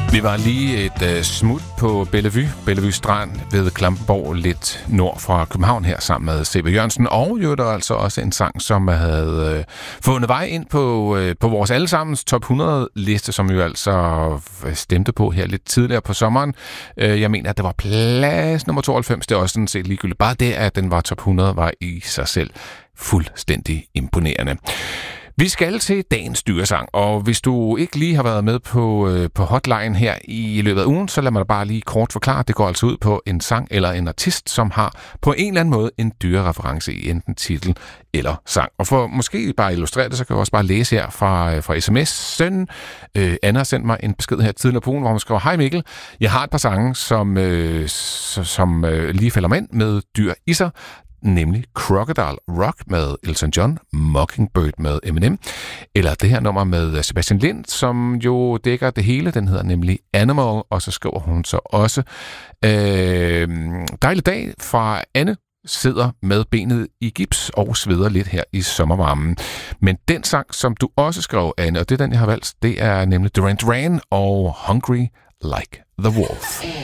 Vi var lige et smut på Bellevue Strand ved Klampenborg, lidt nord fra København her, sammen med C.V. Jørgensen. Og jo, der er altså også en sang, som havde fundet vej ind på vores allesammens top 100-liste, som jo altså stemte på her lidt tidligere på sommeren. Jeg mener, at det var plads nummer 92. Det er også sådan set ligegyldigt. Bare det, at den var top 100, var i sig selv fuldstændig imponerende. Vi skal til dagens dyresang, og hvis du ikke lige har været med på hotline her i løbet af ugen, så lad mig da bare lige kort forklare. Det går altså ud på en sang eller en artist, som har på en eller anden måde en dyrereference i enten titel eller sang. Og for måske bare at illustrere det, så kan jeg også bare læse her fra sms'en. Anna har sendt mig en besked her tidligere på ugen, hvor hun skriver: Hej Mikkel, jeg har et par sange, som lige falder mig ind med dyr i sig. Nemlig Crocodile Rock med Elton John, Mockingbird med Eminem, eller det her nummer med Sebastian Lind, som jo dækker det hele. Den hedder nemlig Animal, og så skriver hun så også dejlig dag fra Anne, sidder med benet i gips og sveder lidt her i sommervarmen. Men den sang, som du også skrev, Anne, og det er den, jeg har valgt, det er nemlig Duran Duran og Hungry Like the Wolf.